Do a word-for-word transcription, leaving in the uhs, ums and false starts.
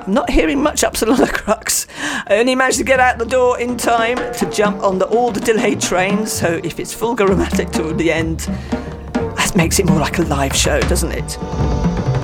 I'm not hearing much Upsala Crux. I only managed to get out the door in time to jump on the, all the delayed trains, so if it's full Garomatic to the end, that makes it more like a live show, doesn't it?